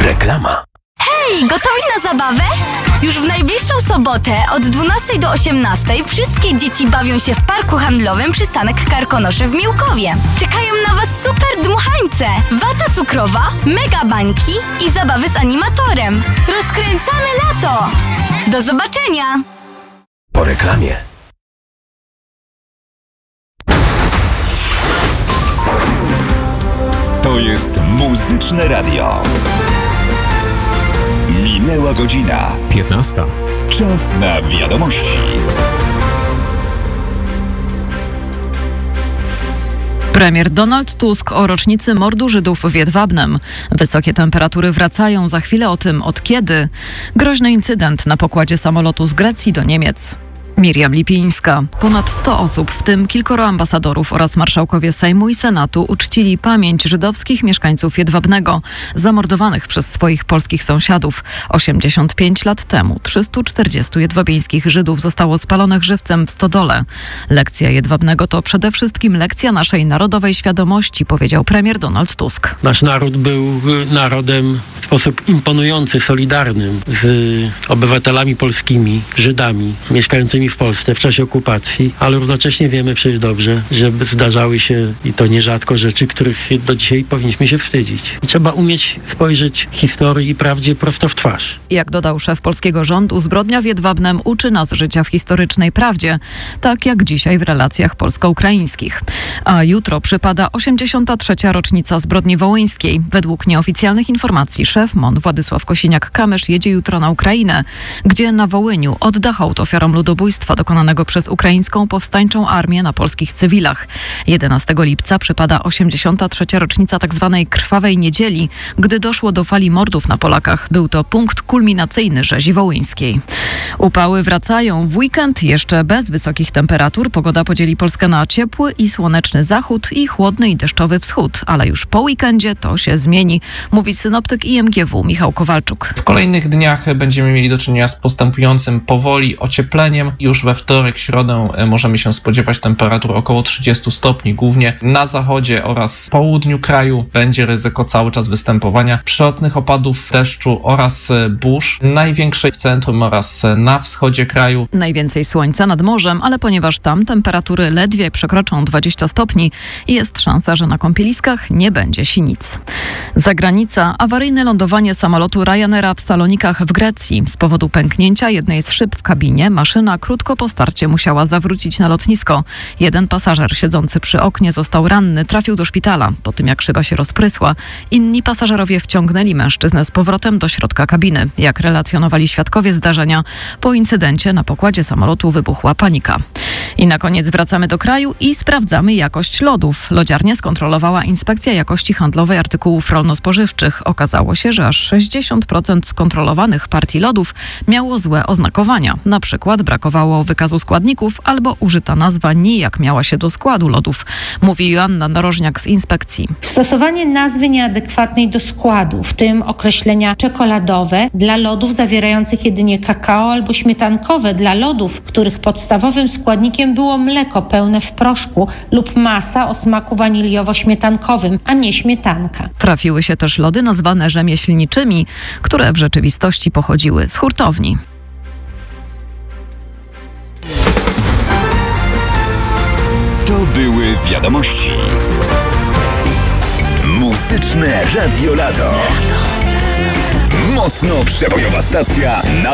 Reklama. Hej, gotowi na zabawę? Już w najbliższą sobotę od 12 do 18 wszystkie dzieci bawią się w parku handlowym Przystanek Karkonosze w Miłkowie. Czekają na Was super dmuchańce, wata cukrowa, mega bańki i zabawy z animatorem. Rozkręcamy lato! Do zobaczenia! Po reklamie. To jest Muzyczne Radio. Minęła godzina 15. Czas na wiadomości. Premier Donald Tusk o rocznicy mordu Żydów w Jedwabnem. Wysokie temperatury wracają, za chwilę o tym od kiedy. Groźny incydent na pokładzie samolotu z Grecji do Niemiec. Miriam Lipińska. Ponad 100 osób, w tym kilkoro ambasadorów oraz marszałkowie Sejmu i Senatu uczcili pamięć żydowskich mieszkańców Jedwabnego, zamordowanych przez swoich polskich sąsiadów. 85 lat temu 340 jedwabieńskich Żydów zostało spalonych żywcem w stodole. Lekcja Jedwabnego to przede wszystkim lekcja naszej narodowej świadomości, powiedział premier Donald Tusk. Nasz naród był narodem w sposób imponujący, solidarnym z obywatelami polskimi, Żydami, mieszkającymi w Polsce w czasie okupacji, ale równocześnie wiemy przecież dobrze, że zdarzały się i to nierzadko rzeczy, których do dzisiaj powinniśmy się wstydzić. I trzeba umieć spojrzeć historii i prawdzie prosto w twarz. Jak dodał szef polskiego rządu, zbrodnia w Jedwabnem uczy nas życia w historycznej prawdzie, tak jak dzisiaj w relacjach polsko-ukraińskich. A jutro przypada 83. rocznica zbrodni wołyńskiej. Według nieoficjalnych informacji szef MON Władysław Kosiniak-Kamysz jedzie jutro na Ukrainę, gdzie na Wołyniu odda hołd ofiarom ludobójstwa dokonanego przez ukraińską powstańczą armię na polskich cywilach. 11 lipca przypada 83. rocznica tzw. Krwawej Niedzieli, gdy doszło do fali mordów na Polakach. Był to punkt kulminacyjny rzezi wołyńskiej. Upały wracają. W weekend jeszcze bez wysokich temperatur. Pogoda podzieli Polskę na ciepły i słoneczny zachód i chłodny i deszczowy wschód. Ale już po weekendzie to się zmieni, mówi synoptyk IMGW Michał Kowalczuk. W kolejnych dniach będziemy mieli do czynienia z postępującym powoli ociepleniem. Już we wtorek, środę możemy się spodziewać temperatur około 30 stopni. Głównie na zachodzie oraz południu kraju będzie ryzyko cały czas występowania przelotnych opadów deszczu oraz burz. Największej w centrum oraz na wschodzie kraju. Najwięcej słońca nad morzem, ale ponieważ tam temperatury ledwie przekroczą 20 stopni, jest szansa, że na kąpieliskach nie będzie sinic. Zagranica. Awaryjne lądowanie samolotu Ryanaira w Salonikach w Grecji. Z powodu pęknięcia jednej z szyb w kabinie maszyna krótko po starcie musiała zawrócić na lotnisko. Jeden pasażer siedzący przy oknie został ranny, trafił do szpitala. Po tym jak szyba się rozprysła, inni pasażerowie wciągnęli mężczyznę z powrotem do środka kabiny. Jak relacjonowali świadkowie zdarzenia, po incydencie na pokładzie samolotu wybuchła panika. I na koniec wracamy do kraju i sprawdzamy jakość lodów. Lodziarnię skontrolowała Inspekcja Jakości Handlowej Artykułów Rolno-Spożywczych. Okazało się, że aż 60% skontrolowanych partii lodów miało złe oznakowania. Na przykład brakowało wykazu składników albo użyta nazwa nijak miała się do składu lodów, mówi Joanna Narożniak z inspekcji. Stosowanie nazwy nieadekwatnej do składu, w tym określenia czekoladowe dla lodów zawierających jedynie kakao albo śmietankowe dla lodów, których podstawowym składnikiem było mleko pełne w proszku lub masa o smaku waniliowo-śmietankowym, a nie śmietanka. Trafiły się też lody nazwane rzemieślniczymi, które w rzeczywistości pochodziły z hurtowni. To były wiadomości. Muzyczne Radio Lato. Mocno przebojowa stacja na